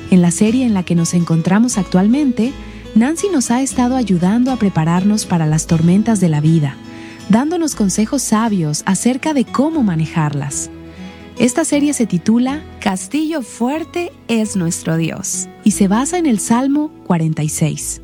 En la serie en la que nos encontramos actualmente, Nancy nos ha estado ayudando a prepararnos para las tormentas de la vida, dándonos consejos sabios acerca de cómo manejarlas. Esta serie se titula Castillo fuerte es nuestro Dios y se basa en el Salmo 46.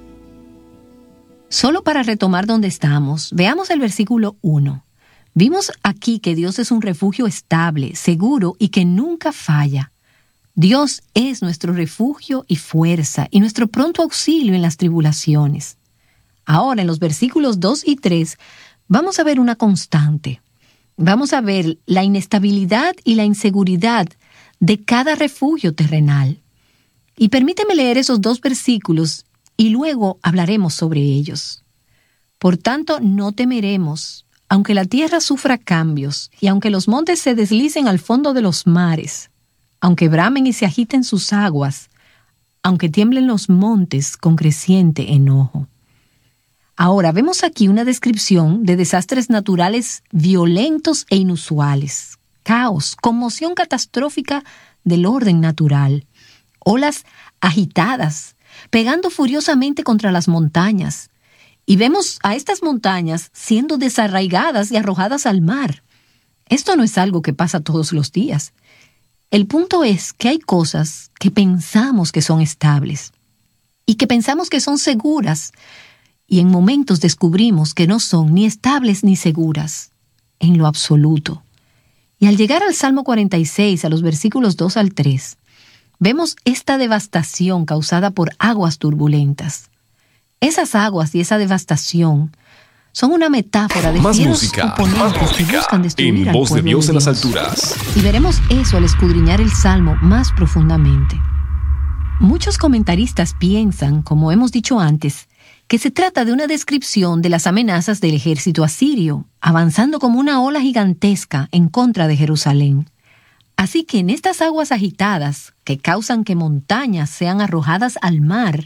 Solo para retomar donde estamos, veamos el versículo 1. Vimos aquí que Dios es un refugio estable, seguro y que nunca falla. Dios es nuestro refugio y fuerza y nuestro pronto auxilio en las tribulaciones. Ahora, en los versículos 2 y 3, vamos a ver una constante. Vamos a ver la inestabilidad y la inseguridad de cada refugio terrenal. Y permíteme leer esos dos versículos y luego hablaremos sobre ellos. Por tanto, no temeremos, aunque la tierra sufra cambios y aunque los montes se deslicen al fondo de los mares, aunque bramen y se agiten sus aguas, aunque tiemblen los montes con creciente enojo. Ahora, vemos aquí una descripción de desastres naturales violentos e inusuales, caos, conmoción catastrófica del orden natural, olas agitadas, pegando furiosamente contra las montañas, y vemos a estas montañas siendo desarraigadas y arrojadas al mar. Esto no es algo que pasa todos los días. El punto es que hay cosas que pensamos que son estables y que pensamos que son seguras, y en momentos descubrimos que no son ni estables ni seguras, en lo absoluto. Y al llegar al Salmo 46, a los versículos 2 al 3, vemos esta devastación causada por aguas turbulentas. Esas aguas y esa devastación son una metáfora de fieros oponentes que buscan destruir al pueblo de Dios en las alturas. Y veremos eso al escudriñar el Salmo más profundamente. Muchos comentaristas piensan, como hemos dicho antes, que se trata de una descripción de las amenazas del ejército asirio, avanzando como una ola gigantesca en contra de Jerusalén. Así que en estas aguas agitadas, que causan que montañas sean arrojadas al mar,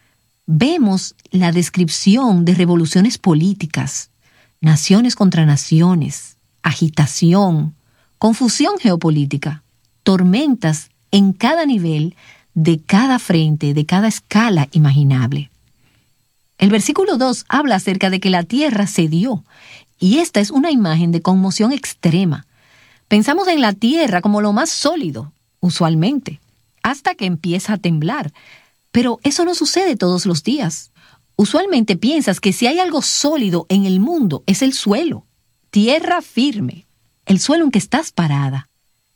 vemos la descripción de revoluciones políticas, naciones contra naciones, agitación, confusión geopolítica, tormentas en cada nivel, de cada frente, de cada escala imaginable. El versículo 2 habla acerca de que la tierra cedió, y esta es una imagen de conmoción extrema. Pensamos en la tierra como lo más sólido, usualmente, hasta que empieza a temblar. Pero eso no sucede todos los días. Usualmente piensas que si hay algo sólido en el mundo es el suelo, tierra firme, el suelo en que estás parada.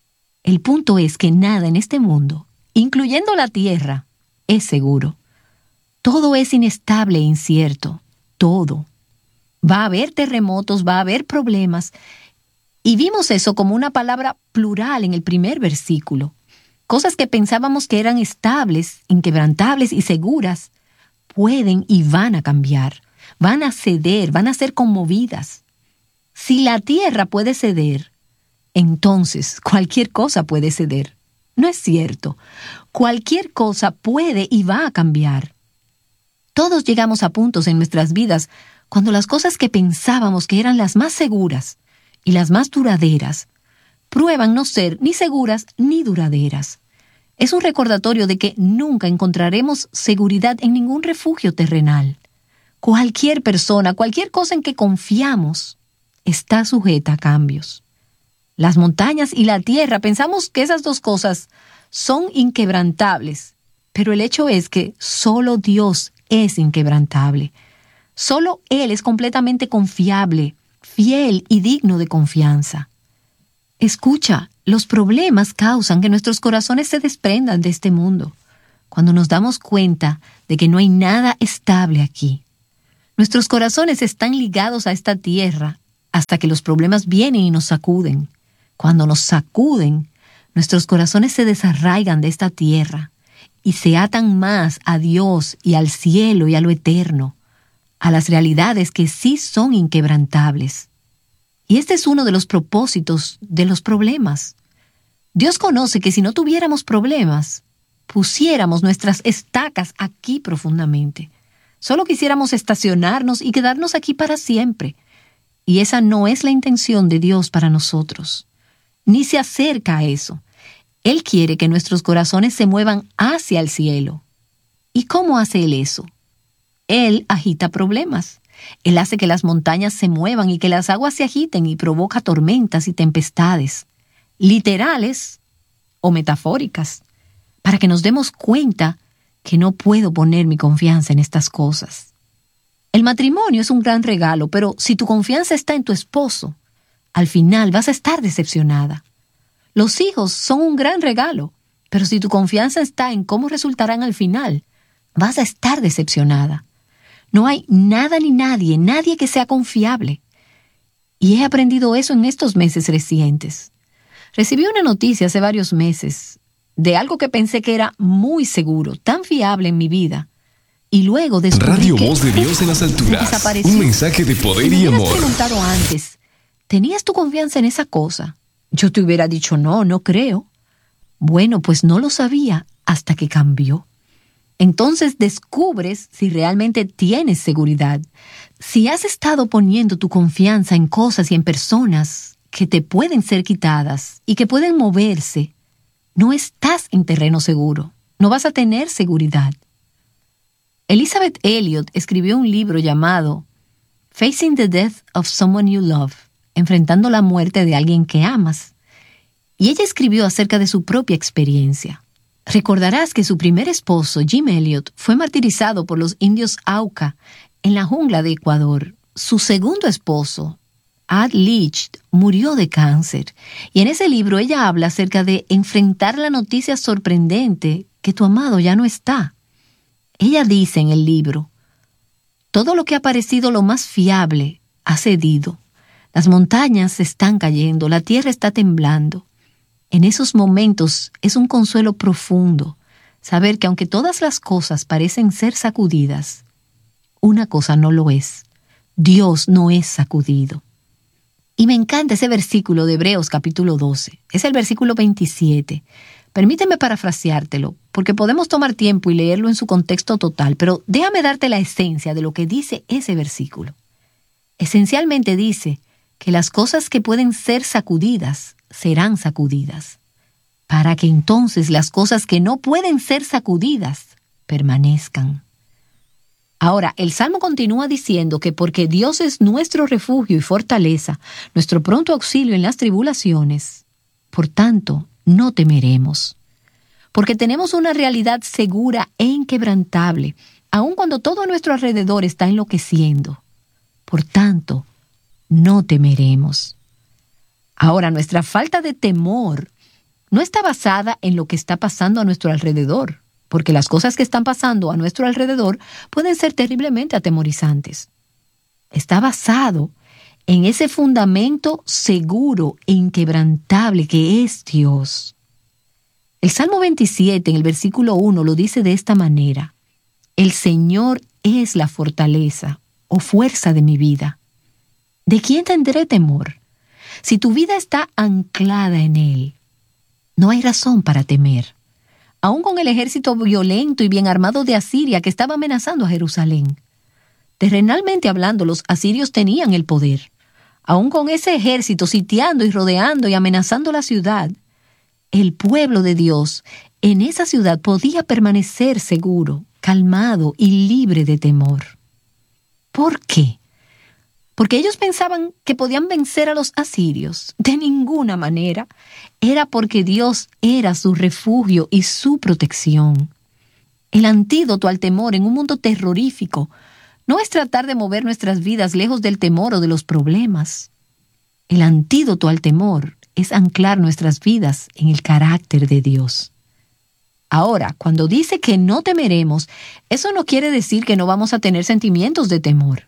El punto es que nada en este mundo, incluyendo la tierra, es seguro. Todo es inestable e incierto, todo. Va a haber terremotos, va a haber problemas. Y vimos eso como una palabra plural en el primer versículo. Cosas que pensábamos que eran estables, inquebrantables y seguras, pueden y van a cambiar, van a ceder, van a ser conmovidas. Si la tierra puede ceder, entonces cualquier cosa puede ceder. No es cierto. Cualquier cosa puede y va a cambiar. Todos llegamos a puntos en nuestras vidas cuando las cosas que pensábamos que eran las más seguras y las más duraderas prueban no ser ni seguras ni duraderas. Es un recordatorio de que nunca encontraremos seguridad en ningún refugio terrenal. Cualquier persona, cualquier cosa en que confiamos, está sujeta a cambios. Las montañas y la tierra, pensamos que esas dos cosas son inquebrantables, pero el hecho es que solo Dios es inquebrantable. Solo Él es completamente confiable, fiel y digno de confianza. Escucha, los problemas causan que nuestros corazones se desprendan de este mundo, cuando nos damos cuenta de que no hay nada estable aquí. Nuestros corazones están ligados a esta tierra hasta que los problemas vienen y nos sacuden. Cuando nos sacuden, nuestros corazones se desarraigan de esta tierra y se atan más a Dios y al cielo y a lo eterno, a las realidades que sí son inquebrantables. Y este es uno de los propósitos de los problemas. Dios conoce que si no tuviéramos problemas, pusiéramos nuestras estacas aquí profundamente. Solo quisiéramos estacionarnos y quedarnos aquí para siempre. Y esa no es la intención de Dios para nosotros. Ni se acerca a eso. Él quiere que nuestros corazones se muevan hacia el cielo. ¿Y cómo hace Él eso? Él agita problemas. Él hace que las montañas se muevan y que las aguas se agiten y provoca tormentas y tempestades, literales o metafóricas, para que nos demos cuenta que no puedo poner mi confianza en estas cosas. El matrimonio es un gran regalo, pero si tu confianza está en tu esposo, al final vas a estar decepcionada. Los hijos son un gran regalo, pero si tu confianza está en cómo resultarán al final, vas a estar decepcionada. No hay nada ni nadie que sea confiable. Y he aprendido eso en estos meses recientes. Recibí una noticia hace varios meses de algo que pensé que era muy seguro, tan fiable en mi vida. Y luego descubrí Radio que Voz de Dios en las alturas. desapareció. Un mensaje de poder Si me y hubieras amor. preguntado antes, ¿tenías tu confianza en esa cosa? Yo te hubiera dicho no creo. Bueno, pues no lo sabía hasta que cambió. Entonces descubres si realmente tienes seguridad. Si has estado poniendo tu confianza en cosas y en personas que te pueden ser quitadas y que pueden moverse, no estás en terreno seguro. No vas a tener seguridad. Elizabeth Elliot escribió un libro llamado Facing the Death of Someone You Love, enfrentando la muerte de alguien que amas. Y ella escribió acerca de su propia experiencia. Recordarás que su primer esposo, Jim Elliot, fue martirizado por los indios Auca en la jungla de Ecuador. Su segundo esposo, Ad Leach, murió de cáncer. Y en ese libro ella habla acerca de enfrentar la noticia sorprendente que tu amado ya no está. Ella dice en el libro, todo lo que ha parecido lo más fiable ha cedido. Las montañas se están cayendo, la tierra está temblando. En esos momentos es un consuelo profundo saber que aunque todas las cosas parecen ser sacudidas, una cosa no lo es. Dios no es sacudido. Y me encanta ese versículo de Hebreos capítulo 12. Es el versículo 27. Permíteme parafraseártelo, porque podemos tomar tiempo y leerlo en su contexto total, pero déjame darte la esencia de lo que dice ese versículo. Esencialmente dice que las cosas que pueden ser sacudidas serán sacudidas, para que entonces las cosas que no pueden ser sacudidas permanezcan. Ahora, el Salmo continúa diciendo que porque Dios es nuestro refugio y fortaleza, nuestro pronto auxilio en las tribulaciones, por tanto, no temeremos. Porque tenemos una realidad segura e inquebrantable, aun cuando todo a nuestro alrededor está enloqueciendo. Por tanto, no temeremos. Ahora, nuestra falta de temor no está basada en lo que está pasando a nuestro alrededor, porque las cosas que están pasando a nuestro alrededor pueden ser terriblemente atemorizantes. Está basado en ese fundamento seguro e inquebrantable que es Dios. El Salmo 27, en el versículo 1, lo dice de esta manera: el Señor es la fortaleza o fuerza de mi vida. ¿De quién tendré temor? Si tu vida está anclada en Él, no hay razón para temer. Aún con el ejército violento y bien armado de Asiria que estaba amenazando a Jerusalén. Terrenalmente hablando, los asirios tenían el poder. Aún con ese ejército sitiando y rodeando y amenazando la ciudad, el pueblo de Dios en esa ciudad podía permanecer seguro, calmado y libre de temor. ¿Por qué? Porque ellos pensaban que podían vencer a los asirios. De ninguna manera. Era porque Dios era su refugio y su protección. El antídoto al temor en un mundo terrorífico no es tratar de mover nuestras vidas lejos del temor o de los problemas. El antídoto al temor es anclar nuestras vidas en el carácter de Dios. Ahora, cuando dice que no temeremos, eso no quiere decir que no vamos a tener sentimientos de temor.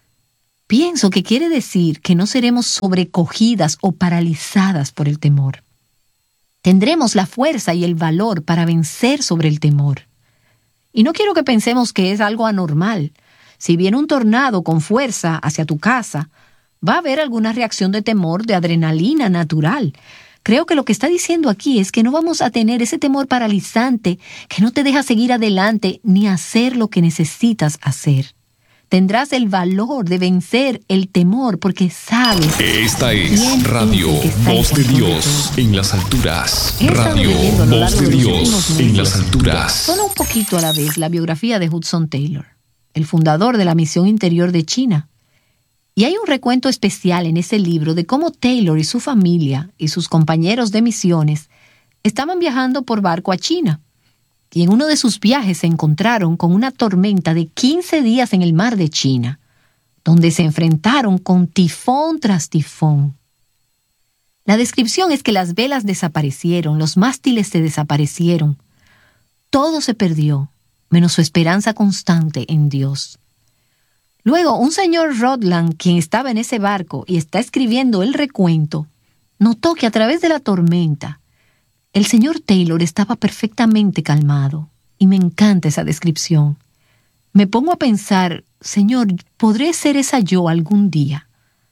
Pienso que quiere decir que no seremos sobrecogidas o paralizadas por el temor. Tendremos la fuerza y el valor para vencer sobre el temor. Y no quiero que pensemos que es algo anormal. Si viene un tornado con fuerza hacia tu casa, va a haber alguna reacción de temor, de adrenalina natural. Creo que lo que está diciendo aquí es que no vamos a tener ese temor paralizante que no te deja seguir adelante ni hacer lo que necesitas hacer. Tendrás el valor de vencer el temor porque sabes. Esta quién es Radio el que está Voz de en control Dios todo. en las alturas. He estado Radio leyendo a lo largo Voz de de los Dios últimos en meses, las alturas. solo un poquito a la vez, la biografía de Hudson Taylor, el fundador de la Misión Interior de China. Y hay un recuento especial en ese libro de cómo Taylor y su familia y sus compañeros de misiones estaban viajando por barco a China. Y en uno de sus viajes se encontraron con una tormenta de 15 días en el mar de China, donde se enfrentaron con tifón tras tifón. La descripción es que las velas desaparecieron, los mástiles se desaparecieron. Todo se perdió, menos su esperanza constante en Dios. Luego, un señor Rodland, quien estaba en ese barco y está escribiendo el recuento, notó que a través de la tormenta, el señor Taylor estaba perfectamente calmado. Y me encanta esa descripción. Me pongo a pensar, Señor, ¿podré ser esa yo algún día?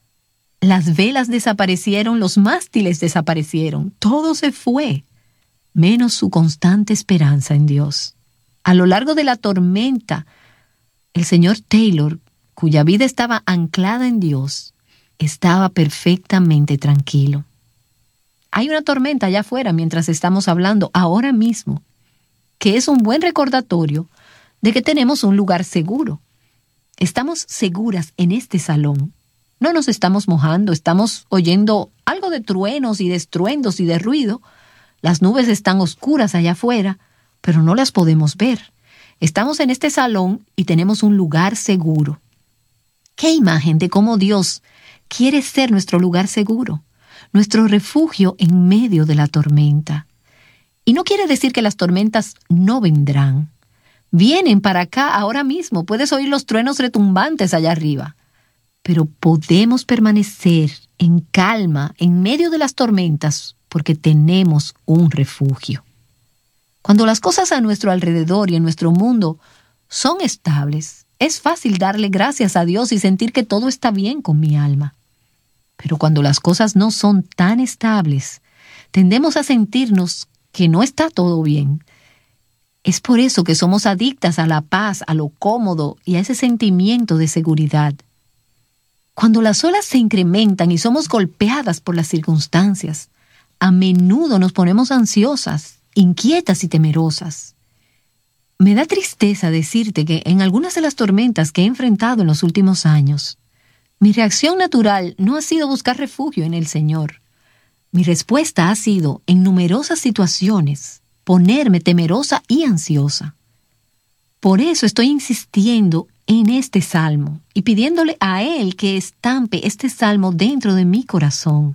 Las velas desaparecieron, los mástiles desaparecieron, todo se fue, menos su constante esperanza en Dios. A lo largo de la tormenta, el señor Taylor, cuya vida estaba anclada en Dios, estaba perfectamente tranquilo. Hay una tormenta allá afuera mientras estamos hablando ahora mismo, que es un buen recordatorio de que tenemos un lugar seguro. Estamos seguras en este salón. No nos estamos mojando, estamos oyendo algo de truenos y de estruendos y de ruido. Las nubes están oscuras allá afuera, pero no las podemos ver. Estamos en este salón y tenemos un lugar seguro. ¡Qué imagen de cómo Dios quiere ser nuestro lugar seguro! Nuestro refugio en medio de la tormenta. Y no quiere decir que las tormentas no vendrán. Vienen para acá ahora mismo. Puedes oír los truenos retumbantes allá arriba. Pero podemos permanecer en calma en medio de las tormentas porque tenemos un refugio. Cuando las cosas a nuestro alrededor y en nuestro mundo son estables, es fácil darle gracias a Dios y sentir que todo está bien con mi alma. Pero cuando las cosas no son tan estables, tendemos a sentirnos que no está todo bien. Es por eso que somos adictas a la paz, a lo cómodo y a ese sentimiento de seguridad. Cuando las olas se incrementan y somos golpeadas por las circunstancias, a menudo nos ponemos ansiosas, inquietas y temerosas. Me da tristeza decirte que en algunas de las tormentas que he enfrentado en los últimos años, mi reacción natural no ha sido buscar refugio en el Señor. Mi respuesta ha sido, en numerosas situaciones, ponerme temerosa y ansiosa. Por eso estoy insistiendo en este salmo y pidiéndole a Él que estampe este salmo dentro de mi corazón.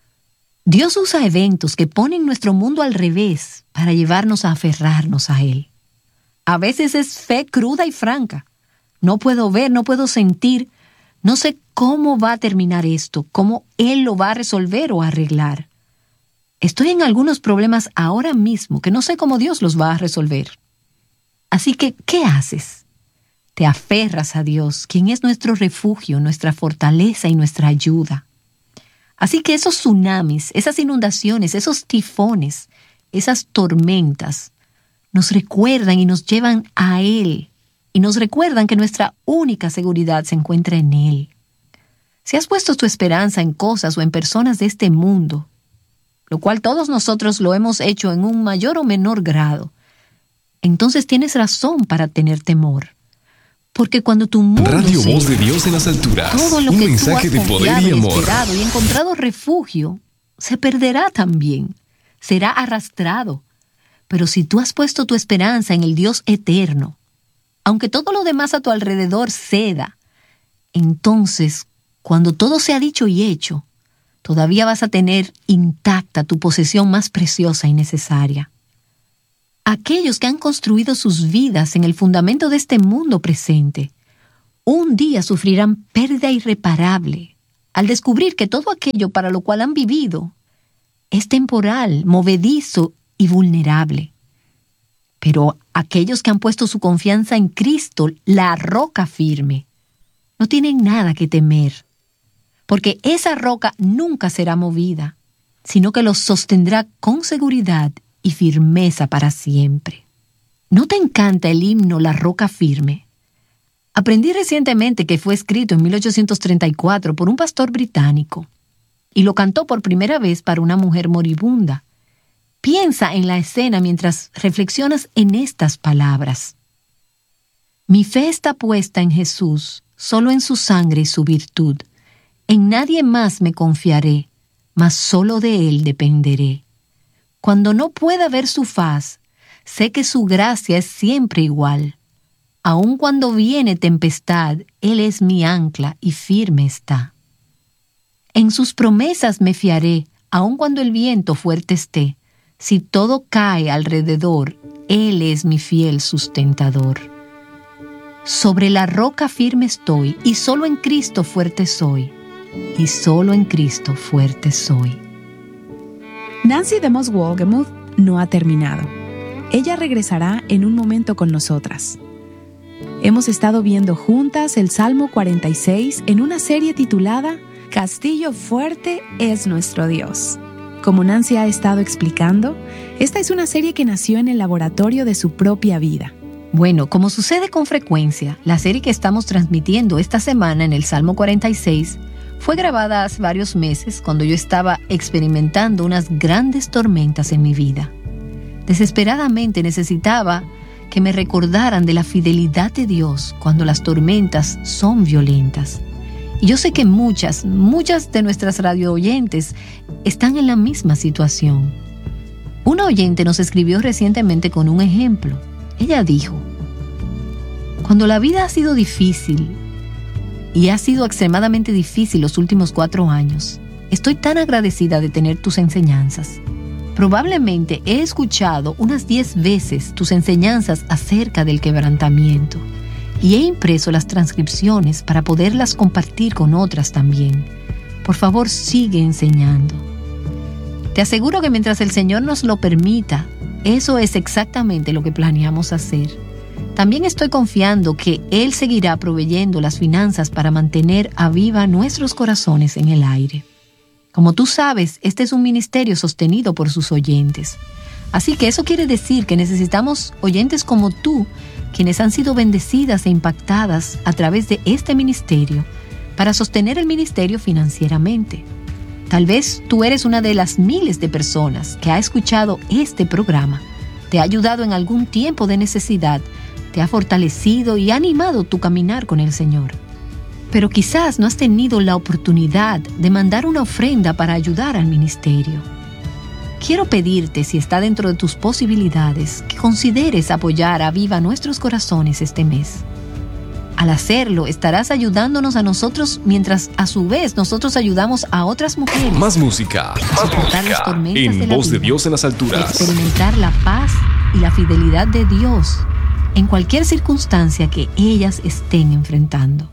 Dios usa eventos que ponen nuestro mundo al revés para llevarnos a aferrarnos a Él. A veces es fe cruda y franca. No puedo ver, no puedo sentir. No sé cómo va a terminar esto, cómo Él lo va a resolver o arreglar. Estoy en algunos problemas ahora mismo que no sé cómo Dios los va a resolver. Así que, ¿qué haces? Te aferras a Dios, quien es nuestro refugio, nuestra fortaleza y nuestra ayuda. Así que esos tsunamis, esas inundaciones, esos tifones, esas tormentas, nos recuerdan y nos llevan a Él. Y nos recuerdan que nuestra única seguridad se encuentra en Él. Si has puesto tu esperanza en cosas o en personas de este mundo, lo cual todos nosotros lo hemos hecho en un mayor o menor grado, entonces tienes razón para tener temor. Porque cuando tu mundo Radio se Voz de Dios en las alturas. todo lo Un que mensaje tú has de poder confiado y amor. esperado y encontrado refugio, se perderá también. Será arrastrado. Pero si tú has puesto tu esperanza en el Dios eterno, aunque todo lo demás a tu alrededor ceda, entonces, cuando todo sea dicho y hecho, todavía vas a tener intacta tu posesión más preciosa y necesaria. Aquellos que han construido sus vidas en el fundamento de este mundo presente, un día sufrirán pérdida irreparable al descubrir que todo aquello para lo cual han vivido es temporal, movedizo y vulnerable. Pero aquellos que han puesto su confianza en Cristo, la roca firme, no tienen nada que temer, porque esa roca nunca será movida, sino que los sostendrá con seguridad y firmeza para siempre. ¿No te encanta el himno La Roca Firme? Aprendí recientemente que fue escrito en 1834 por un pastor británico y lo cantó por primera vez para una mujer moribunda. Piensa en la escena mientras reflexionas en estas palabras. Mi fe está puesta en Jesús, solo en su sangre y su virtud. En nadie más me confiaré, mas solo de Él dependeré. Cuando no pueda ver su faz, sé que su gracia es siempre igual. Aun cuando viene tempestad, Él es mi ancla y firme está. En sus promesas me fiaré, aun cuando el viento fuerte esté. Si todo cae alrededor, Él es mi fiel sustentador. Sobre la roca firme estoy, y solo en Cristo fuerte soy. Y solo en Cristo fuerte soy. Nancy DeMoss Wolgemuth no ha terminado. Ella regresará en un momento con nosotras. Hemos estado viendo juntas el Salmo 46 en una serie titulada Castillo fuerte es nuestro Dios. Como Nancy ha estado explicando, esta es una serie que nació en el laboratorio de su propia vida. Bueno, como sucede con frecuencia, la serie que estamos transmitiendo esta semana en el Salmo 46 fue grabada hace varios meses cuando yo estaba experimentando unas grandes tormentas en mi vida. Desesperadamente necesitaba que me recordaran de la fidelidad de Dios cuando las tormentas son violentas. Y yo sé que muchas de nuestras radio oyentes están en la misma situación. Una oyente nos escribió recientemente con un ejemplo. Ella dijo: cuando la vida ha sido difícil, y ha sido extremadamente difícil los últimos 4 años, estoy tan agradecida de tener tus enseñanzas. Probablemente he escuchado unas 10 veces tus enseñanzas acerca del quebrantamiento y he impreso las transcripciones para poderlas compartir con otras también. Por favor, sigue enseñando. Te aseguro que mientras el Señor nos lo permita, eso es exactamente lo que planeamos hacer. También estoy confiando que Él seguirá proveyendo las finanzas para mantener a viva nuestros corazones en el aire. Como tú sabes, este es un ministerio sostenido por sus oyentes. Así que eso quiere decir que necesitamos oyentes como tú, quienes han sido bendecidas e impactadas a través de este ministerio, para sostener el ministerio financieramente. Tal vez tú eres una de las miles de personas que ha escuchado este programa, te ha ayudado en algún tiempo de necesidad, te ha fortalecido y ha animado tu caminar con el Señor. Pero quizás no has tenido la oportunidad de mandar una ofrenda para ayudar al ministerio. Quiero pedirte, si está dentro de tus posibilidades, que consideres apoyar a Viva Nuestros Corazones este mes. Al hacerlo, estarás ayudándonos a nosotros mientras a su vez nosotros ayudamos a otras mujeres. Más música. Las tormentas En de la Voz de vida, Dios en las alturas. experimentar la paz y la fidelidad de Dios en cualquier circunstancia que ellas estén enfrentando.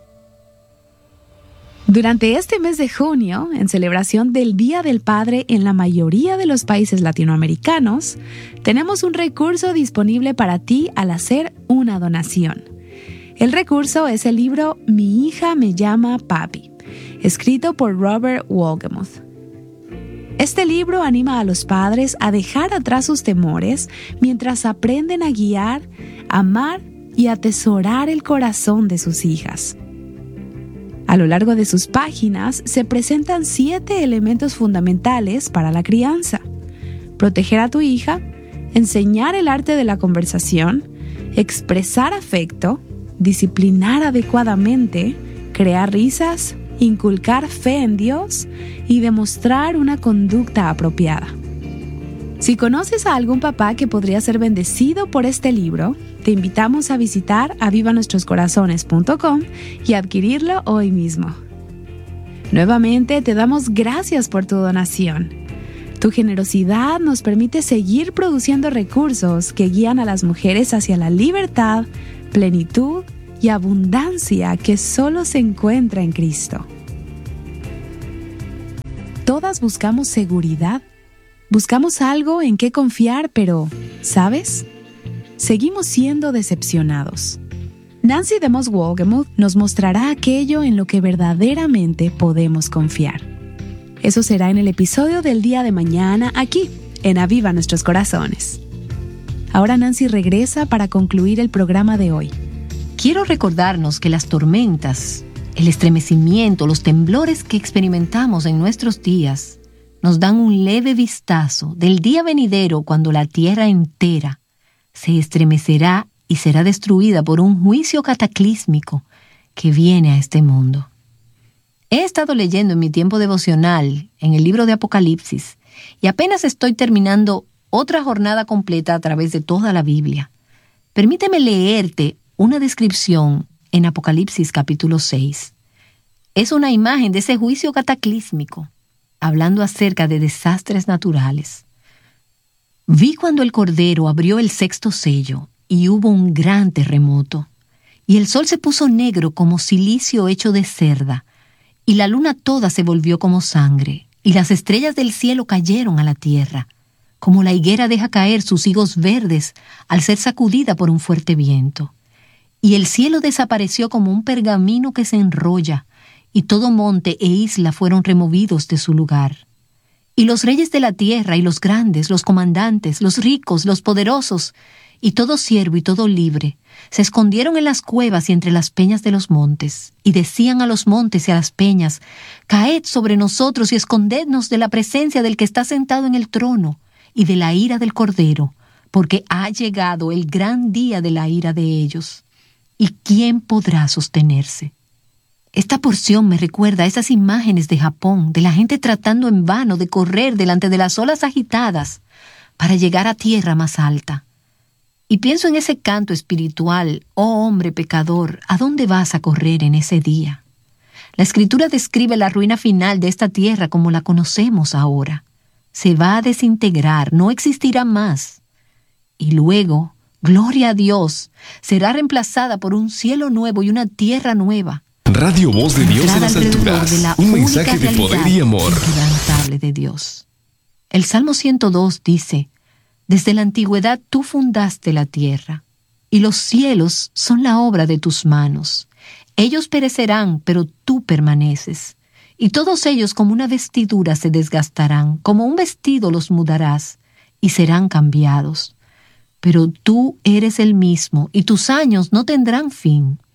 Durante este mes de junio, en celebración del Día del Padre en la mayoría de los países latinoamericanos, tenemos un recurso disponible para ti al hacer una donación. El recurso es el libro Mi hija me llama papi, escrito por Robert Wolgemuth. Este libro anima a los padres a dejar atrás sus temores mientras aprenden a guiar, amar y atesorar el corazón de sus hijas. A lo largo de sus páginas se presentan 7 elementos fundamentales para la crianza: proteger a tu hija, enseñar el arte de la conversación, expresar afecto, disciplinar adecuadamente, crear risas, inculcar fe en Dios y demostrar una conducta apropiada. Si conoces a algún papá que podría ser bendecido por este libro, te invitamos a visitar avivanuestroscorazones.com y adquirirlo hoy mismo. Nuevamente te damos gracias por tu donación. Tu generosidad nos permite seguir produciendo recursos que guían a las mujeres hacia la libertad, plenitud y abundancia que solo se encuentra en Cristo. Todas buscamos seguridad. Buscamos algo en qué confiar, pero, ¿sabes? Seguimos siendo decepcionados. Nancy DeMoss Wolgemuth nos mostrará aquello en lo que verdaderamente podemos confiar. Eso será en el episodio del día de mañana aquí, en Aviva Nuestros Corazones. Ahora Nancy regresa para concluir el programa de hoy. quiero recordarnos que las tormentas, el estremecimiento, los temblores que experimentamos en nuestros días nos dan un leve vistazo del día venidero cuando la tierra entera se estremecerá y será destruida por un juicio cataclísmico que viene a este mundo. He estado leyendo en mi tiempo devocional en el libro de Apocalipsis y apenas estoy terminando otra jornada completa a través de toda la Biblia. Permíteme leerte una descripción en Apocalipsis capítulo 6. Es una imagen de ese juicio cataclísmico, hablando acerca de desastres naturales. Vi cuando el Cordero abrió el sexto sello y hubo un gran terremoto, y el sol se puso negro como cilicio hecho de cerda, y la luna toda se volvió como sangre, y las estrellas del cielo cayeron a la tierra, como la higuera deja caer sus higos verdes al ser sacudida por un fuerte viento. Y el cielo desapareció como un pergamino que se enrolla, y todo monte e isla fueron removidos de su lugar. Y los reyes de la tierra, y los grandes, los comandantes, los ricos, los poderosos, y todo siervo y todo libre, se escondieron en las cuevas y entre las peñas de los montes, y decían a los montes y a las peñas: «Caed sobre nosotros y escondednos de la presencia del que está sentado en el trono, y de la ira del Cordero, porque ha llegado el gran día de la ira de ellos. ¿Y quién podrá sostenerse?». Esta porción me recuerda a esas imágenes de Japón, de la gente tratando en vano de correr delante de las olas agitadas para llegar a tierra más alta. Y pienso en ese canto espiritual: «Oh hombre pecador, ¿a dónde vas a correr en ese día?». La Escritura describe la ruina final de esta tierra como la conocemos ahora. Se va a desintegrar, no existirá más. Y luego, gloria a Dios, será reemplazada por un cielo nuevo y una tierra nueva. Radio Voz de Dios en las alturas. Un mensaje de poder y amor. Inquebrantable de Dios. El Salmo 102 dice: «Desde la antigüedad tú fundaste la tierra, y los cielos son la obra de tus manos. Ellos perecerán, pero tú permaneces. Y todos ellos como una vestidura se desgastarán, como un vestido los mudarás, y serán cambiados. Pero tú eres el mismo, y tus años no tendrán fin.